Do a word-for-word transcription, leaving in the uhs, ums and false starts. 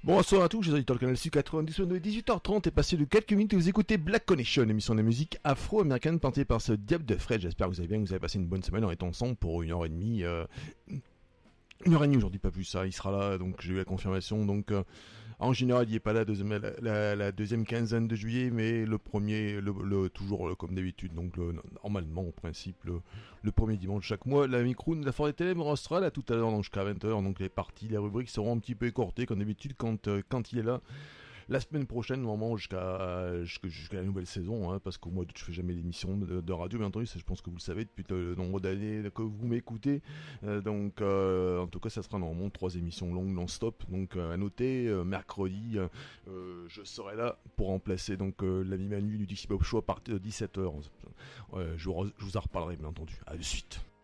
Bonsoir à tous, je suis auditeurs du canal C quatre-vingt-dix-neuf de dix-huit heures trente et passé de quelques minutes et vous écoutez Black Connection, émission de musique afro-américaine plantée par ce diable de Fred. J'espère que vous allez bien, que vous avez passé une bonne semaine en étant ensemble pour une heure et demie. Euh... Une heure et demie aujourd'hui, pas plus ça, il sera là, donc j'ai eu la confirmation. Donc euh, en général, il est pas là deuxième, la, la, la deuxième quinzaine de juillet, mais le premier, le, le toujours le, comme d'habitude, donc le, normalement au principe le, le premier dimanche de chaque mois. La micro de la forêt ténèbres restera là tout à l'heure, donc jusqu'à vingt heures, donc les parties, les rubriques seront un petit peu écortées comme d'habitude quand, euh, quand il est là. La semaine prochaine, normalement, jusqu'à jusqu'à, jusqu'à la nouvelle saison, hein, parce qu'au mois d'août, je fais jamais d'émission de, de radio, bien entendu, ça, je pense que vous le savez depuis le nombre d'années que vous m'écoutez. Euh, donc, euh, en tout cas, ça sera normalement trois émissions longues non-stop. Donc, euh, à noter, euh, mercredi, euh, je serai là pour remplacer donc euh, l'ami Manu du Dixie Pop Show à partir de dix-sept heures. Euh, je, je vous en reparlerai, bien entendu. À de suite.